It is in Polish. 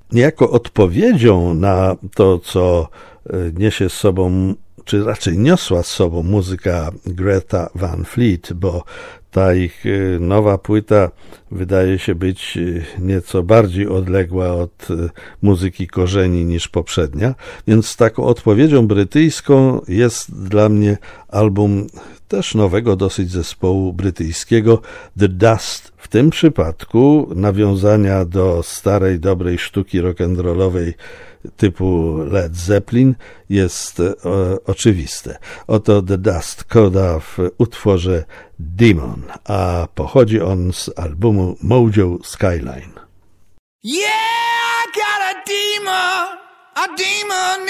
niejako odpowiedzią na to, co niesie z sobą, czy raczej niosła z sobą muzyka Greta Van Fleet, bo ta ich nowa płyta wydaje się być nieco bardziej odległa od muzyki korzeni niż poprzednia, więc taką odpowiedzią brytyjską jest dla mnie album też nowego dosyć zespołu brytyjskiego The Dust. W tym przypadku nawiązania do starej, dobrej sztuki rock'n'rollowej typu Led Zeppelin jest oczywiste. Oto The Dust Coda w utworze Demon, a pochodzi on z albumu Mojo Skyline. Yeah, I got a demon